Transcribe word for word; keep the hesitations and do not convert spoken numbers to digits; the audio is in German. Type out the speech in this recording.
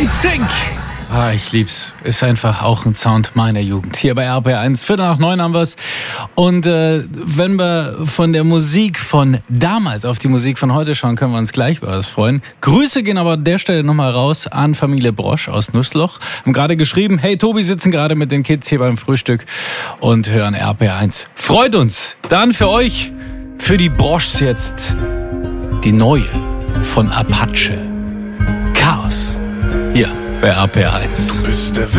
Sync. Ah, ich lieb's. Ist einfach auch ein Sound meiner Jugend. Hier bei R P R eins, Viertel nach neun haben wir's. Und äh, wenn wir von der Musik von damals auf die Musik von heute schauen, können wir uns gleich über was freuen. Grüße gehen aber an der Stelle nochmal raus an Familie Brosch aus Nussloch. Haben gerade geschrieben, hey Tobi, sitzen gerade mit den Kids hier beim Frühstück und hören R P R eins. Freut uns. Dann für euch, für die Broschs jetzt, die neue von Apache. Chaos. Hier bei R P R eins. Du bist der